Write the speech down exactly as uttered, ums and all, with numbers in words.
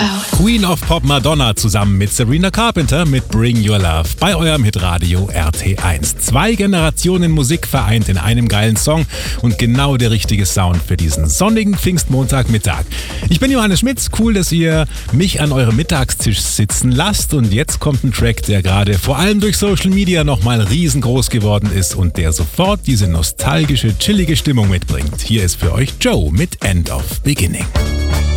Queen of Pop Madonna zusammen mit Sabrina Carpenter mit Bring Your Love bei eurem Hitradio R T eins. Zwei Generationen Musik vereint in einem geilen Song und genau der richtige Sound für diesen sonnigen Pfingstmontagmittag. Ich bin Johannes Schmitz, cool, dass ihr mich an eurem Mittagstisch sitzen lasst und jetzt kommt ein Track, der gerade vor allem durch Social Media nochmal riesengroß geworden ist und der sofort diese nostalgische, chillige Stimmung mitbringt. Hier ist für euch Joe mit End of Beginning.